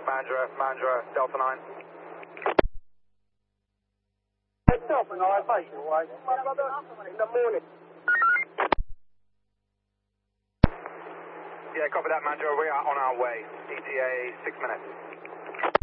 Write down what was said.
Mandra, Delta 9. Delta 9, face your way. In the morning. Yeah, copy that, Mandra. We are on our way. ETA 6 minutes.